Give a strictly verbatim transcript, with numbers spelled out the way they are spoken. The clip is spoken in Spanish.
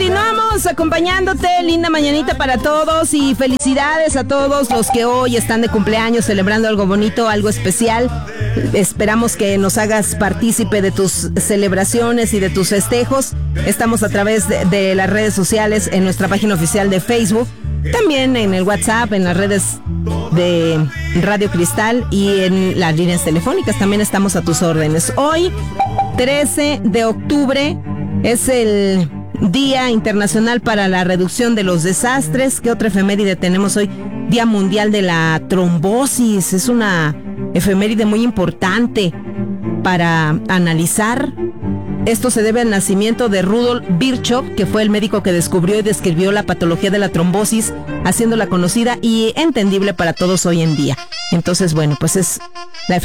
Continuamos acompañándote, linda mañanita para todos y felicidades a todos los que hoy están de cumpleaños celebrando algo bonito, algo especial. Esperamos que nos hagas partícipe de tus celebraciones y de tus festejos. Estamos a través de, de las redes sociales, en nuestra página oficial de Facebook, también en el WhatsApp, en las redes de Radio Cristal y en las líneas telefónicas. También estamos a tus órdenes. Hoy, trece de octubre, es el Día Internacional para la Reducción de los Desastres. ¿Qué otra efeméride tenemos hoy? Día Mundial de la Trombosis. Es una efeméride muy importante para analizar. Esto se debe al nacimiento de Rudolf Virchow, que fue el médico que descubrió y describió la patología de la trombosis, haciéndola conocida y entendible para todos hoy en día. Entonces, bueno, pues es la efeméride